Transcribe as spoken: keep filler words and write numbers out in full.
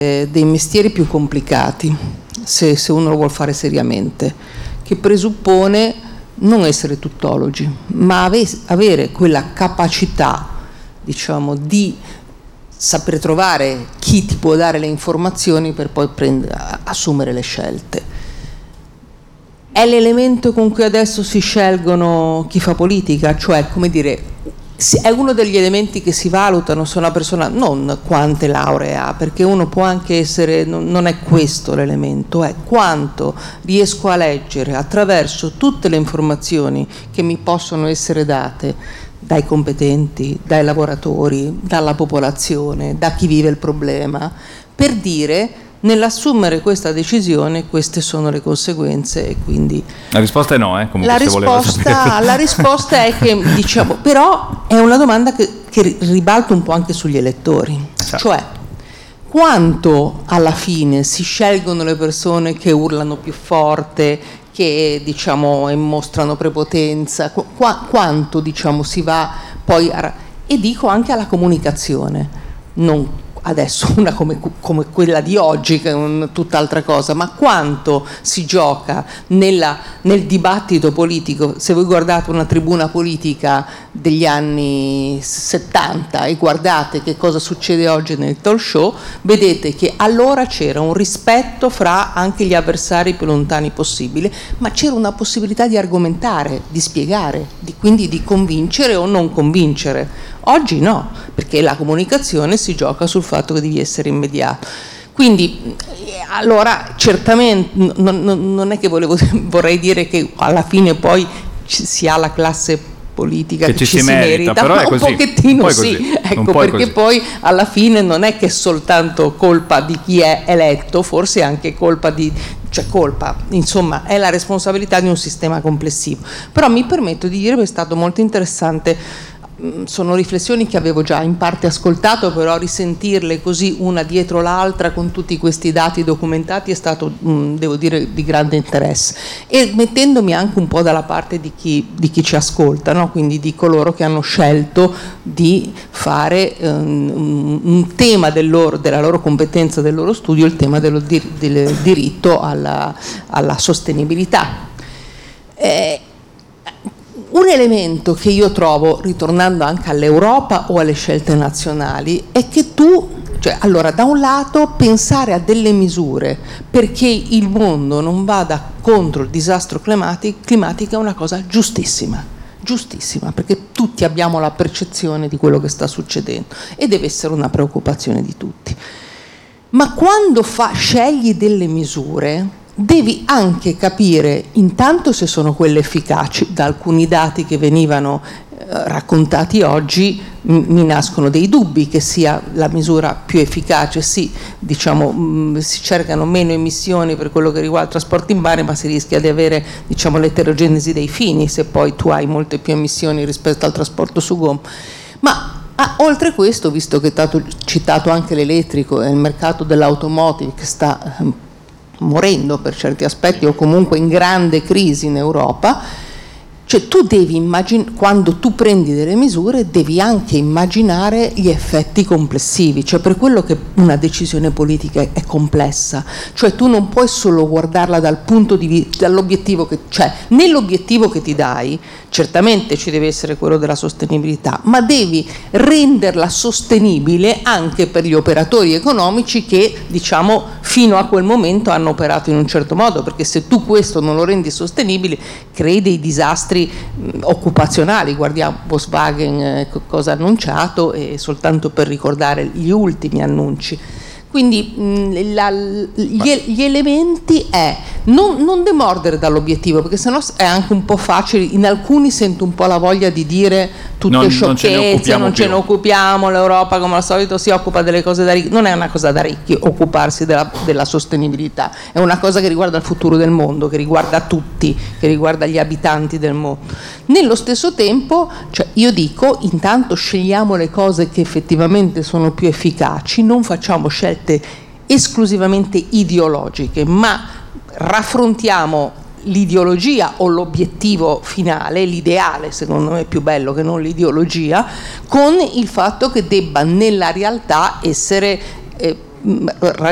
dei mestieri più complicati, se, se uno lo vuol fare seriamente, che presuppone non essere tuttologi, ma ave, avere quella capacità, diciamo, di saper trovare chi ti può dare le informazioni per poi prendere, assumere le scelte. È l'elemento con cui adesso si scelgono chi fa politica, cioè, come dire, è uno degli elementi che si valutano se una persona, non quante lauree ha, perché uno può anche essere, non è questo l'elemento, è quanto riesco a leggere attraverso tutte le informazioni che mi possono essere date dai competenti, dai lavoratori, dalla popolazione, da chi vive il problema, per dire: nell'assumere questa decisione queste sono le conseguenze. E quindi la risposta è no, eh? Comunque la, se risposta, la risposta è che, diciamo, però è una domanda che, che ribalta un po' anche sugli elettori, esatto. Cioè quanto alla fine si scelgono le persone che urlano più forte, che, diciamo, mostrano prepotenza, qua, quanto, diciamo, si va poi a, e dico anche alla comunicazione, non adesso una come, come quella di oggi, che è un, tutt'altra cosa, ma quanto si gioca nella, nel dibattito politico. Se voi guardate una tribuna politica degli anni settanta e guardate che cosa succede oggi nel talk show, vedete che allora c'era un rispetto fra anche gli avversari più lontani possibile, ma c'era una possibilità di argomentare, di spiegare, di, quindi di convincere o non convincere. Oggi no, perché la comunicazione si gioca sul fatto che devi essere immediato. Quindi, allora, certamente non, non, non è che volevo, vorrei dire che alla fine poi si ha la classe politica che, che ci, ci si merita, merita, però ma è così, un pochettino un sì, così, ecco, perché così. Poi alla fine non è che è soltanto colpa di chi è eletto, forse è anche colpa di, cioè colpa, insomma, è la responsabilità di un sistema complessivo. Però mi permetto di dire che è stato molto interessante. Sono riflessioni che avevo già in parte ascoltato, però risentirle così una dietro l'altra con tutti questi dati documentati è stato, mh, devo dire, di grande interesse, e mettendomi anche un po' dalla parte di chi, di chi ci ascolta, no? Quindi di coloro che hanno scelto di fare um, un tema del loro, della loro competenza, del loro studio, il tema dello, del diritto alla, alla sostenibilità. Eh, Un elemento che io trovo, ritornando anche all'Europa o alle scelte nazionali, è che tu, cioè, allora, da un lato pensare a delle misure perché il mondo non vada contro il disastro climatico è una cosa giustissima, giustissima, perché tutti abbiamo la percezione di quello che sta succedendo e deve essere una preoccupazione di tutti. Ma quando fa, scegli delle misure, devi anche capire intanto se sono quelle efficaci. Da alcuni dati che venivano eh, raccontati oggi m- mi nascono dei dubbi che sia la misura più efficace. Sì, diciamo, mh, si cercano meno emissioni per quello che riguarda il trasporto in mare, ma si rischia di avere, diciamo, l'eterogenesi dei fini se poi tu hai molte più emissioni rispetto al trasporto su gomma. Ma Ah, oltre questo, visto che è stato citato anche l'elettrico e il mercato dell'automotive che sta eh, morendo per certi aspetti o comunque in grande crisi in Europa, cioè tu devi immaginare, quando tu prendi delle misure devi anche immaginare gli effetti complessivi, cioè per quello che una decisione politica è complessa, cioè tu non puoi solo guardarla dal punto di vista, dall'obiettivo che, cioè nell'obiettivo che ti dai certamente ci deve essere quello della sostenibilità, ma devi renderla sostenibile anche per gli operatori economici che, diciamo, fino a quel momento hanno operato in un certo modo, perché se tu questo non lo rendi sostenibile crei dei disastri mh, occupazionali. Guardiamo Volkswagen eh, cosa ha annunciato, e soltanto per ricordare gli ultimi annunci. Quindi mh, la, gli, gli elementi è non, non demordere dall'obiettivo, perché sennò è anche un po' facile. In alcuni sento un po' la voglia di dire tutte non, sciocchezze, non ce ne occupiamo, non ce ne occupiamo, l'Europa come al solito si occupa delle cose da ricchi. Non è una cosa da ricchi occuparsi della, della sostenibilità, è una cosa che riguarda il futuro del mondo, che riguarda tutti, che riguarda gli abitanti del mondo. Nello stesso tempo, cioè, io dico, intanto scegliamo le cose che effettivamente sono più efficaci, non facciamo scelte esclusivamente ideologiche, ma raffrontiamo l'ideologia o l'obiettivo finale, l'ideale secondo me è più bello che non l'ideologia, con il fatto che debba nella realtà essere eh,